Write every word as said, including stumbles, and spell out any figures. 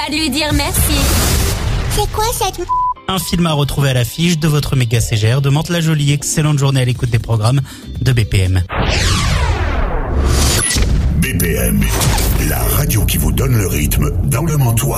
de lui dire merci. C'est quoi cette m... Un film à retrouver à l'affiche de votre méga C G R de Mantes-la-Jolie. Excellente journée à l'écoute des programmes de B P M. B P M, la radio qui vous donne le rythme dans le Mantois.